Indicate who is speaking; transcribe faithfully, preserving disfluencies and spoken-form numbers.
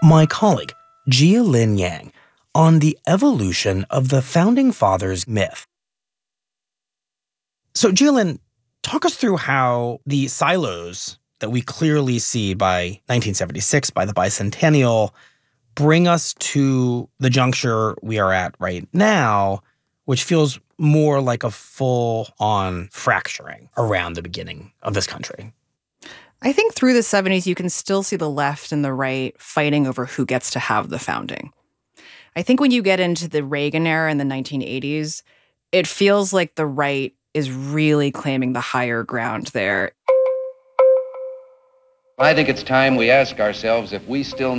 Speaker 1: my colleague, Jia-Lin Yang, on the evolution of the Founding Fathers myth. So, Jia-Lin, talk us through how the silos that we clearly see by nineteen seventy-six, by the bicentennial, bring us to the juncture we are at right now, which feels more like a full-on fracturing around the beginning of this country.
Speaker 2: I think through the seventies, you can still see the left and the right fighting over who gets to have the founding. I think when you get into the Reagan era in the nineteen eighties, it feels like the right is really claiming the higher ground there.
Speaker 3: I think it's time we ask ourselves if we still